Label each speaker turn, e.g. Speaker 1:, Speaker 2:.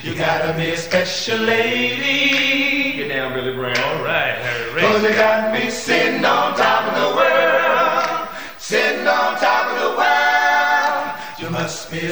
Speaker 1: You gotta be a special lady.
Speaker 2: Get down, Billy Brown.
Speaker 3: All right, Harry Ray.
Speaker 1: Cause you got me sitting on top of the world. Sitting on top of the world. You must be a